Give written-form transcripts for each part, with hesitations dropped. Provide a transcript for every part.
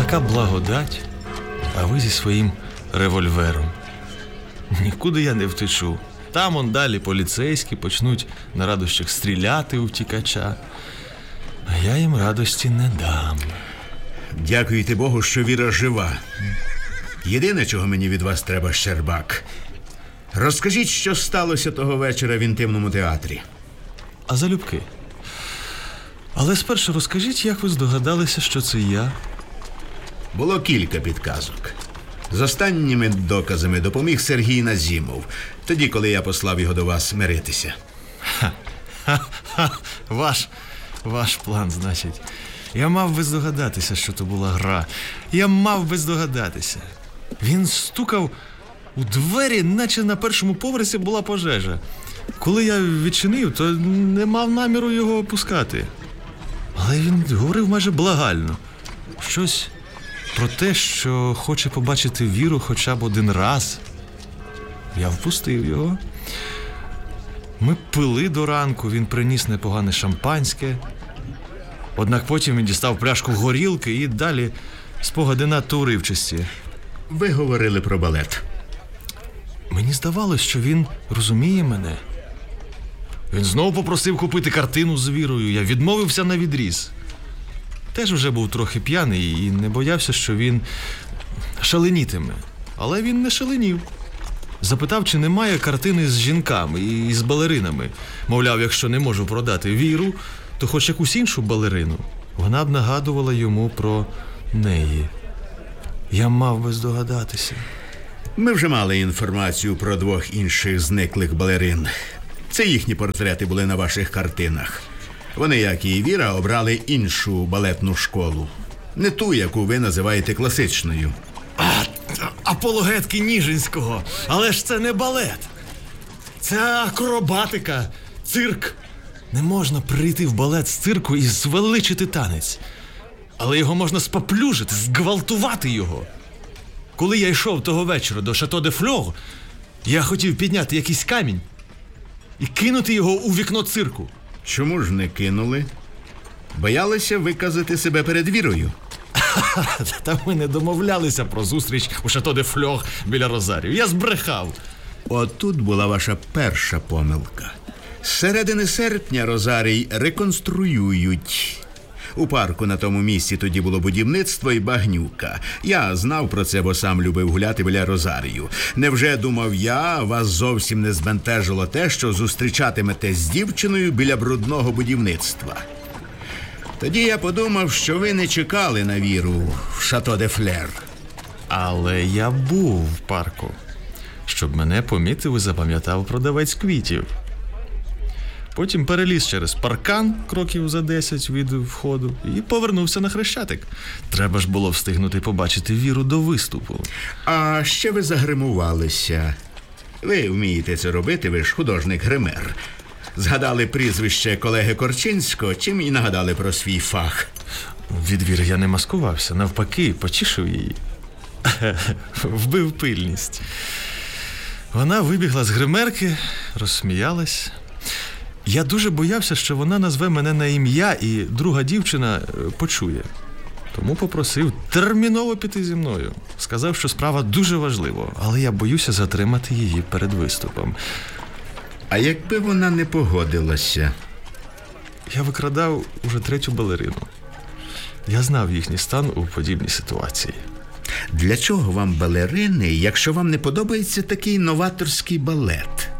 така благодать, а ви зі своїм револьвером. Нікуди я не втечу. Там он далі поліцейські почнуть на радощах стріляти у втікача. А я їм радості не дам. Дякуйте Богу, що Віра жива. Єдине, чого мені від вас треба, Щербак. Розкажіть, що сталося того вечора в інтимному театрі. А залюбки. Але спершу розкажіть, як ви здогадалися, що це я? Було кілька підказок. З останніми доказами допоміг Сергій Назімов, тоді, коли я послав його до вас миритися. Ваш план, значить. Я мав би здогадатися, що то була гра. Я мав би здогадатися. Він стукав у двері, наче на першому поверсі була пожежа. Коли я відчинив, то не мав наміру його опускати. Але він говорив майже благально. Щось про те, що хоче побачити Віру хоча б один раз. Я впустив його. Ми пили до ранку, він приніс непогане шампанське. Однак потім він дістав пляшку горілки і далі спогади надто уривчасті. Ви говорили про балет. Мені здавалось, що він розуміє мене. Він знову попросив купити картину з Вірою. Я відмовився навідріз. Теж вже був трохи п'яний і не боявся, що він шаленітиме. Але він не шаленів. Запитав, чи немає картини з жінками і з балеринами. Мовляв, якщо не можу продати Віру, то хоч якусь іншу балерину. Вона б нагадувала йому про неї. Я мав би здогадатися. Ми вже мали інформацію про двох інших зниклих балерин. Це їхні портрети були на ваших картинах. Вони, як і Віра, обрали іншу балетну школу. Не ту, яку ви називаєте класичною. Апологетки Ніжинського. Але ж це не балет. Це акробатика, цирк. Не можна прийти в балет з цирку і звеличити танець. Але його можна споплюжити, зґвалтувати його. Коли я йшов того вечора до Шато де Фльор, я хотів підняти якийсь камінь і кинути його у вікно цирку. Чому ж не кинули? Боялися виказати себе перед Вірою? Та ми не домовлялися про зустріч у Шато де Фльор біля Розарію. Я збрехав. Отут була ваша перша помилка. З середини серпня Розарій реконструюють. У парку на тому місці тоді було будівництво і багнюка. Я знав про це, бо сам любив гуляти біля Розарію. Невже, думав я, вас зовсім не збентежило те, що зустрічатимете з дівчиною біля брудного будівництва? Тоді я подумав, що ви не чекали на Віру в Шато де Флер. Але я був в парку, щоб мене помітив і запам'ятав продавець квітів. Потім переліз через паркан кроків за 10 від входу і повернувся на Хрещатик. Треба ж було встигнути побачити Віру до виступу. А ще ви загримувалися. Ви вмієте це робити, ви ж художник-гример. Згадали прізвище колеги Корчинського, чим і нагадали про свій фах. Від Віри я не маскувався, навпаки, потішив її. Вбив пильність. Вона вибігла з гримерки, розсміялась. Я дуже боявся, що вона назве мене на ім'я, і друга дівчина почує. Тому попросив терміново піти зі мною. Сказав, що справа дуже важлива, але я боюся затримати її перед виступом. А якби вона не погодилася? Я викрадав уже 3-ю балерину. Я знав їхній стан у подібній ситуації. Для чого вам балерини, якщо вам не подобається такий новаторський балет?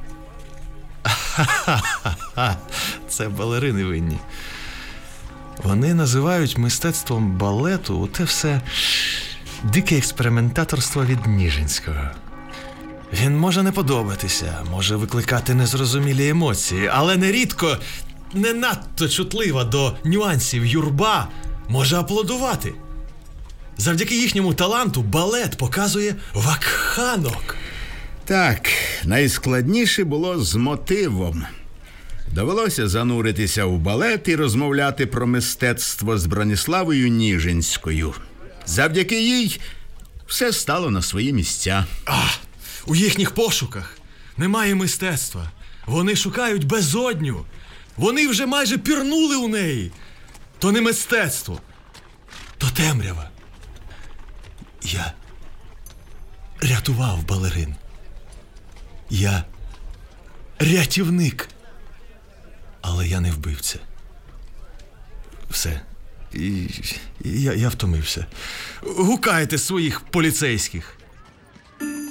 Це балерини винні. Вони називають мистецтвом балету оте все дике експериментаторство від Ніжинського. Він може не подобатися, може викликати незрозумілі емоції, але нерідко не надто чутлива до нюансів юрба може аплодувати. Завдяки їхньому таланту балет показує вакханок. Так, найскладніше було з мотивом. Довелося зануритися в балет і розмовляти про мистецтво з Броніславою Ніжинською. Завдяки їй все стало на свої місця. У їхніх пошуках немає мистецтва. Вони шукають безодню. Вони вже майже пірнули у неї. То не мистецтво, то темрява. Я рятував балерин. Я рятівник. Але я не вбивця. Все. Я втомився. Гукайте своїх поліцейських.